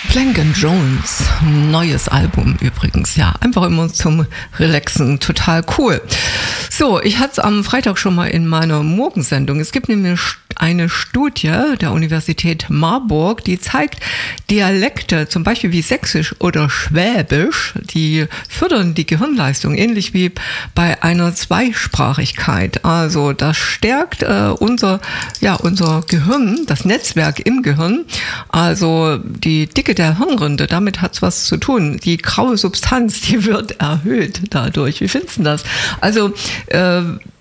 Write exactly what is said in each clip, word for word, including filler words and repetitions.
Plank and Jones, neues Album übrigens, ja, einfach immer zum Relaxen, total cool. So, ich hatte es am Freitag schon mal in meiner Morgensendung. Es gibt nämlich eine Studie der Universität Marburg, die zeigt, Dialekte, zum Beispiel wie Sächsisch oder Schwäbisch, die fördern die Gehirnleistung, ähnlich wie bei einer Zweisprachigkeit. Also das stärkt äh, unser, ja, unser Gehirn, das Netzwerk im Gehirn, also die Dicke der Hirnrinde, damit hat's was zu tun. Die graue Substanz, die wird erhöht dadurch. Wie findest du das? Also, äh,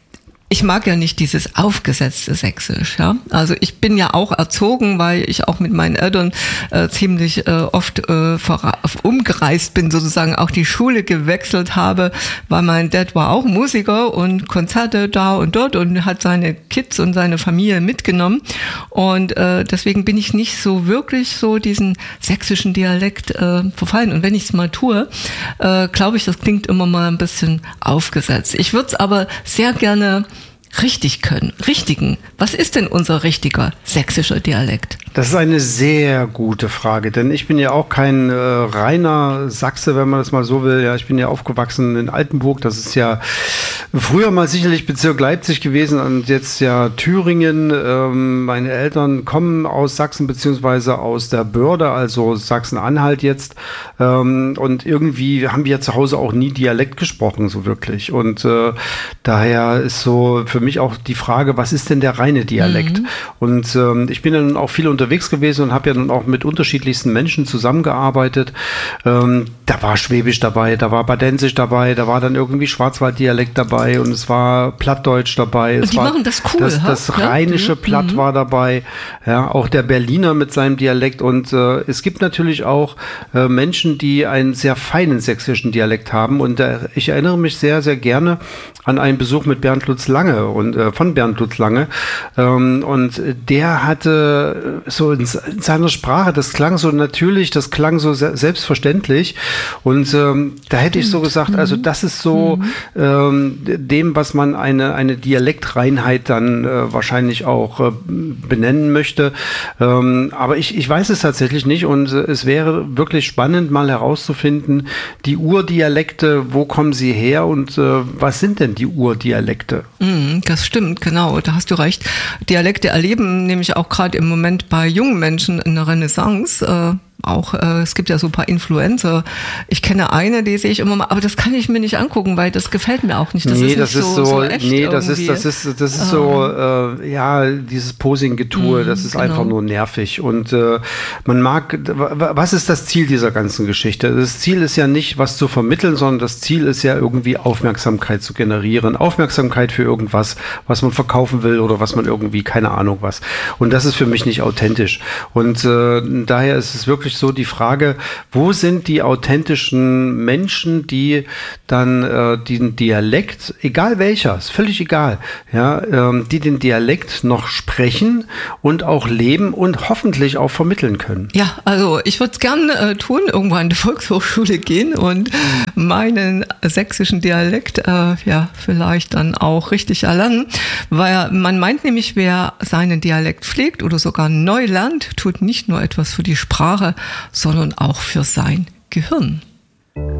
ich mag ja nicht dieses aufgesetzte Sächsisch, ja. Also ich bin ja auch erzogen, weil ich auch mit meinen Eltern äh, ziemlich äh, oft äh, umgereist bin, sozusagen auch die Schule gewechselt habe, weil mein Dad war auch Musiker und Konzerte da und dort und hat seine Kids und seine Familie mitgenommen. Und äh, deswegen bin ich nicht so wirklich so diesen sächsischen Dialekt äh, verfallen. Und wenn ich es mal tue, äh, glaube ich, das klingt immer mal ein bisschen aufgesetzt. Ich würde es aber sehr gerne richtig können, richtigen. Was ist denn unser richtiger sächsischer Dialekt? Das ist eine sehr gute Frage, denn ich bin ja auch kein äh, reiner Sachse, wenn man das mal so will. Ja, ich bin ja aufgewachsen in Altenburg, das ist ja früher mal sicherlich Bezirk Leipzig gewesen und jetzt ja Thüringen. Ähm, meine Eltern kommen aus Sachsen beziehungsweise aus der Börde, also Sachsen-Anhalt jetzt. Ähm, und irgendwie haben wir zu Hause auch nie Dialekt gesprochen, so wirklich. Und äh, daher ist so für mich auch die Frage, was ist denn der reine Dialekt? Mhm. Und ähm, ich bin dann auch viel unterwegs gewesen und habe ja dann auch mit unterschiedlichsten Menschen zusammengearbeitet. Ähm, da war Schwäbisch dabei, da war Badensisch dabei, da war dann irgendwie Schwarzwalddialekt dabei und es war Plattdeutsch dabei. Und es die war machen das cool, das, das ja? rheinische Ja? Platt mhm. war dabei, ja, auch der Berliner mit seinem Dialekt und äh, es gibt natürlich auch äh, Menschen, die einen sehr feinen sächsischen Dialekt haben und äh, ich erinnere mich sehr, sehr gerne an einen Besuch mit Bernd Lutz Lange und äh, von Bernd Lutz Lange ähm, und der hatte so in, in seiner Sprache, das klang so natürlich, das klang so se- selbstverständlich und ähm, da hätte ich so gesagt, also das ist so mhm. ähm, dem, was man eine eine Dialektreinheit dann äh, wahrscheinlich auch äh, benennen möchte, ähm, aber ich ich weiß es tatsächlich nicht und äh, es wäre wirklich spannend mal herauszufinden, die Urdialekte, wo kommen sie her und äh, was sind denn die Urdialekte? Mm, das stimmt, genau, da hast du recht. Dialekte erleben nämlich auch gerade im Moment bei jungen Menschen eine Renaissance. Äh, auch, äh, es gibt ja so ein paar Influencer. Ich kenne eine, die sehe ich immer mal, aber das kann ich mir nicht angucken, weil das gefällt mir auch nicht. Das nee, ist das nicht ist so, so, so echt nee, das irgendwie. ist, das ist, das ist so, äh, ja, dieses Posing-Getue, mm, das ist genau. einfach nur nervig. Und äh, man mag, was ist das Ziel dieser ganzen Geschichte? Das Ziel ist ja nicht, was zu vermitteln, sondern das Ziel ist ja irgendwie Aufmerksamkeit zu generieren. Aufmerksamkeit für irgendwas, was man verkaufen will oder was man irgendwie, keine Ahnung was. Und das ist für mich nicht authentisch. Und äh, daher ist es wirklich so die Frage, wo sind die authentischen Menschen, die dann äh, den Dialekt, egal welcher, ist völlig egal, ja, ähm, die den Dialekt noch sprechen und auch leben und hoffentlich auch vermitteln können. Ja, also ich würde es gerne äh, tun, irgendwo an die Volkshochschule gehen und meinen sächsischen Dialekt äh, ja vielleicht dann auch richtig erlernen, weil man meint nämlich, wer seinen Dialekt pflegt oder sogar neu lernt, tut nicht nur etwas für die Sprache, sondern auch für sein Gehirn.